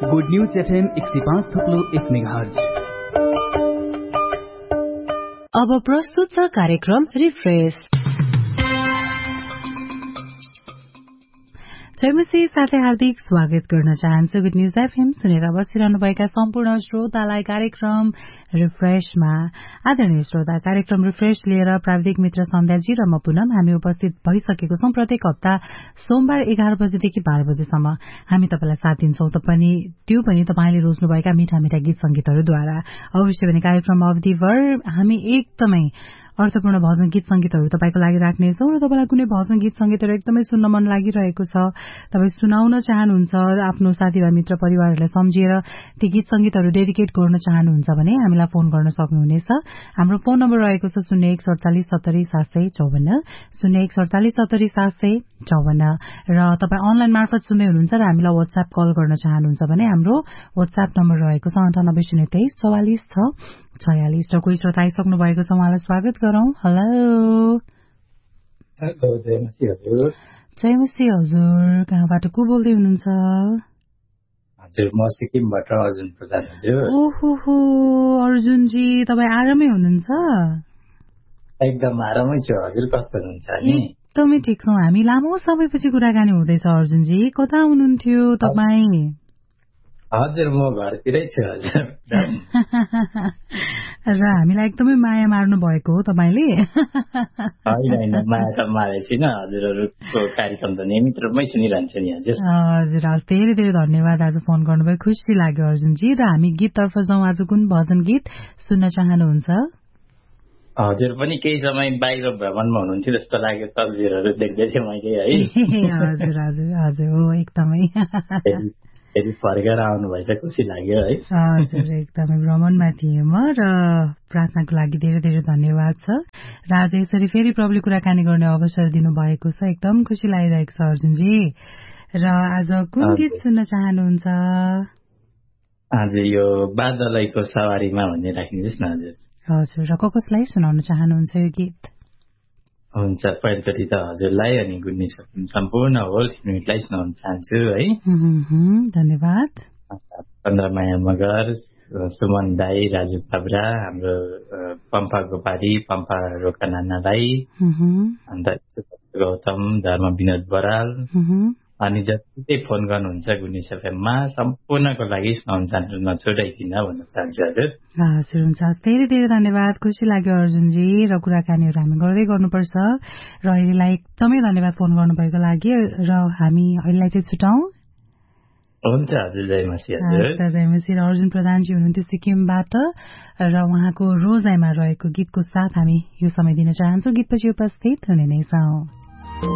Good news FM 105.1 megahertz. अब प्रस्तुत छ कार्यक्रम रिफ्रेश। जयमसी साथै हार्दिक स्वागत गर्न चाहन्छु। गुड न्यूज FM सुनेर बसिरहनुभएका सम्पूर्ण श्रोतालाई कार्यक्रम रिफ्रेशमा आदरणीय श्रोता, कार्यक्रम रिफ्रेश लिएर प्राविधिक मित्र सन्ध्याजी र म पुनम हामी उपस्थित भइसकेको छौं। प्रत्येक हप्ता सोमबार 11 बजेदेखि 12 बजेसम्म हामी तपाईलाई साथ दिन्छौं, त्यो पनि तपाईले रोज्नुभएका मीठा मीठा गीत संगीतहरूद्वारा। अवश्य पनि कार्यक्रम अवधिभर हामी एकदमै अर्थपूर्ण भजन गीत संगीतहरू तपाईको लागि राख्नेछौं र तपाईलाई कुनै भजन गीत संगीतहरू एकदमै सुन्न मन लागिरहेको छ, तपाई सुनाउन चाहनुहुन्छ, आफ्नो साथीभाइ मित्र परिवारहरूलाई सम्झिएर ती गीत संगीतहरू डेडिकेट गर्न चाहनुहुन्छ भने हामीलाई फोन गर्न सक्नुहुनेछ। हाम्रो फोन नम्बर रहेको छ 0147700754 0147700754 र तपाई अनलाइन मार्फत सुन्दै हुनुहुन्छ र हामीलाई व्हाट्सएप कल गर्न चाहनुहुन्छ भने हाम्रो व्हाट्सएप नम्बर रहेको छ 9803244646 र कोही श्रोता आइसक्नु भएको छ, उहाँलाई स्वागत गरौं। हेलो जयमसी हजुर, कहाँबाट को बोल्दै हुनुहुन्छ? हजुर, म सिक्किमबाट अर्जुन प्रधान हजुर। ओहो अर्जुनजी, तपाईँ आरामै हुनुहुन्छ? एकदम आरामै छु हजुर, कस्तो हुनुहुन्छ नि? एकदमै ठिक छौँ हामी। लामो समयपछि कुराकानी हुँदैछ अर्जुनजी, कता हुनुहुन्थ्यो तपाईँ? हजुर, म घरतिरै छु हजुर। र हामीलाई एकदमै माया मार्नु भएको हो तपाईले? होइन, माया त मारे छैन, हजुरहरूको कार्यक्रम त नियमित रूपमै सुनिरहन्छु नि हजुर। हजुर, धेरै धेरै धन्यवाद आज फोन गर्नुभयो, खुसी लाग्यो अर्जुनजी। र हामी गीततर्फ जाउँ, आज कुन भजन गीत सुन्न चाहनुहुन्छ? हजुर पनि केही समय बाहिर भ्रमणमा हुनुहुन्थ्यो जस्तो लाग्यो, तस्बिरहरू देख्दै थिएँ मैले है। हजुर हजुर हजुर हो, एकदमै फर्केर आउनु भएछ, खुसी लाग्यो है। हजुर, एकदमै भ्रमणमा थिएँ म र प्रार्थनाको लागि धेरै धेरै धन्यवाद छ र आज यसरी फेरि प्रभुले कुराकानी गर्ने अवसर दिनुभएको छ, एकदम खुसी लागिरहेको छ अर्जुनजी। र आज कुन गीत सुन्न चाहनुहुन्छ? आज यो बादलैको सवारीमा भन्ने राखिदिनुहोस् न हजुर। हजुर, र कसलाई सुनाउन चाहनुहुन्छ यो गीत? हुन्छ, पहिलोचोटि त हजुरलाई अनि गुड न्युज सम्पूर्ण होल युनिटलाई सुनाउन चाहन्छु है। धन्यवाद। चन्द्रमाया मगर, सुमन दाई, राजु काब्रा, हाम्रो पम्पा गोपारी, पम्पा रोका नानालाई, अन्त गौतम, धर्म विनोद बराल अनि जति फोन गर्नुहुन्छ गुड न्युज एफएममा सम्पूर्णको लागि सुनाउन चाहन्छु, नछोडाइकिन भन्न चाहन्छु हजुर। हजुर, हुन्छ, धेरै धेरै धन्यवाद, खुसी लाग्यो अर्जुनजी। र कुराकानीहरू हामी गर्दै गर्नुपर्छ र अहिलेलाई एकदमै धन्यवाद फोन गर्नुभएको लागि र हामी अहिलेलाई चाहिँ छुटाउँ। हुन्छ हजुर, जयमसी हजुर। जयमसी। र अर्जुन प्रधानजी हुनुहुन्थ्यो सिक्किमबाट र उहाँको रोजाइमा रहेको गीतको साथ हामी यो समय दिन चाहन्छौँ। गीतपछि उपस्थित हुने नै छौँ।